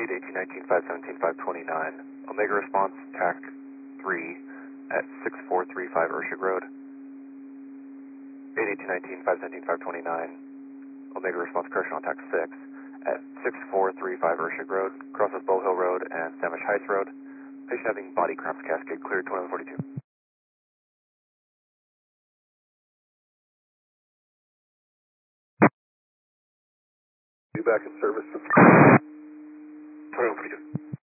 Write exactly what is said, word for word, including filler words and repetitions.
eight eighteen nineteen five seventeen five twenty-nine. Omega response T A C three at six four three five Ershig Road. eight eighteen nineteen five seventeen five twenty-nine. Omega response correction on T A C six at six four three five Ershig Road. Crosses Bow Hill Road and Sandwich Heights Road. Patient having body cramps, Cascade cleared twenty-one forty-two. Be back in service. twenty-one forty-two.